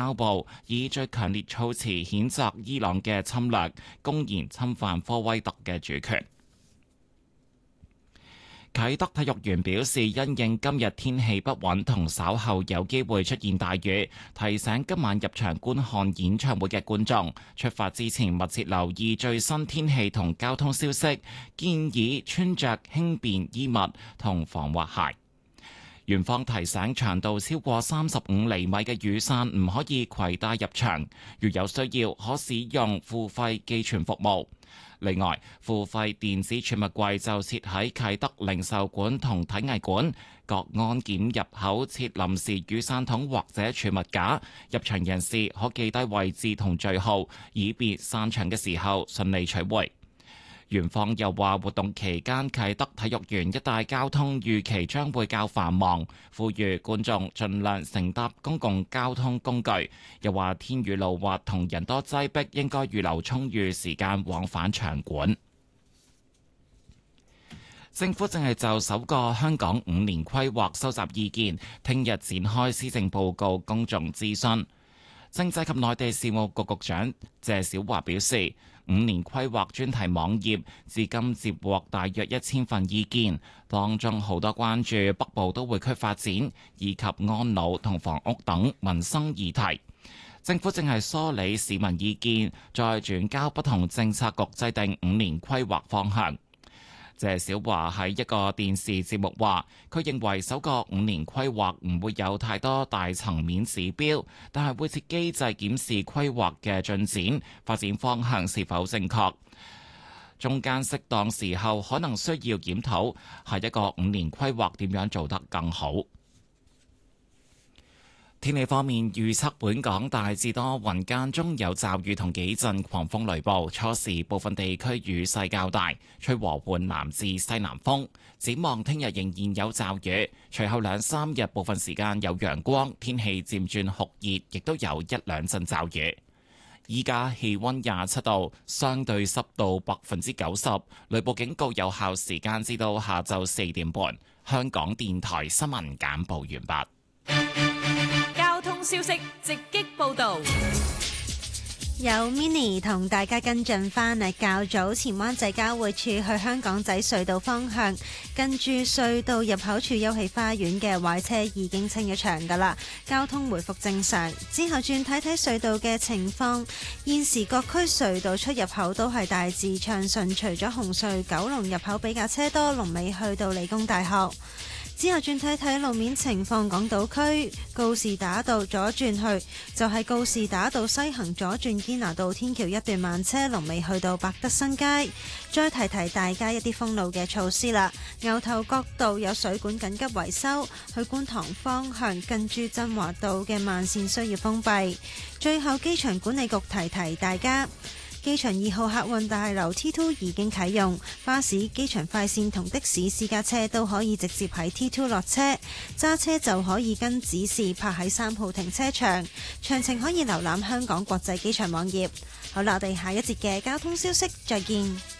交部以最強烈措辭譴責伊朗嘅侵略，公然侵犯科威特嘅主權。啟德體育園表示，因應今日天氣不穩同稍後有機會出現大雨，提醒今晚入場觀看演唱會嘅觀眾，出發之前密切留意最新天氣同交通消息，建議穿着輕便衣物同防滑鞋。園方提醒，長度超過35厘米嘅雨傘唔可以攜帶入場，如有需要可使用付費寄存服務。另外，付費電子儲物櫃就設喺啟德零售館同體藝館各安檢入口設臨時雨傘筒或者儲物架，入場人士可記低位置同序號，以便散場嘅時候順利取回。園方又話，活動期間啟德體育園一帶交通預期將會較繁忙，呼籲觀眾盡量乘搭公共交通工具。又話天雨路滑同人多擠迫，應該預留充裕時間往返場館。政府正係就首個香港5年規劃收集意見，聽日展開施政報告公眾諮詢。政制及內地事務局局長謝小華表示，5年規劃專題網頁至今接獲大約1000份意見，當中好多關注北部都會區發展以及安老同房屋等民生議題。政府正係梳理市民意見，再轉交不同政策局制定5年規劃方向。謝小華喺一個電視節目話，佢認為首個5年規劃唔會有太多大層面指標，但係會設機制檢視規劃嘅進展、發展方向是否正確。中間適當時候可能需要檢討，下一個5年規劃點樣做得更好。天氣方面，預測本港大致多雲，間中有驟雨同幾陣狂風雷暴，初時部分地區雨勢較大，吹和緩南至西南風。展望聽日仍然有驟雨，隨後2-3日部分時間有陽光，天氣漸轉酷熱，亦都有1-2陣驟雨。依家氣溫27度，相對濕度90%，雷暴警告有效時間至到下晝4點半。香港電台新聞簡報完畢。 交通消息直擊報道， 有 Mini 同大家跟進返嚟。較早前灣仔交匯處去香港仔隧道方向，近住隧道入口處休憩花園嘅壞車已經清咗場㗎喇，交通回復正常。之後轉睇睇隧道嘅情況，現時各區隧道出入口都係大致暢順，除咗紅隧九龍入口比較車多，龍尾去到理工大學。之後轉睇睇路面情況，港島區告士打道左轉去就係告士打道西行左轉堅拿道天橋一段慢車，龍尾去到百德新街。再提提大家一啲封路嘅措施啦，牛頭角道有水管緊急維修，去觀塘方向近住振華道嘅慢線需要封閉。最後機場管理局提提大家，機場2號客運大樓 T2 已經啟用，巴士、機場快線同的士私家車都可以直接喺 T2 落車，揸車就可以跟指示泊喺3號停車場。詳情可以瀏覽香港國際機場網頁。好啦，我哋下一節嘅交通消息再見。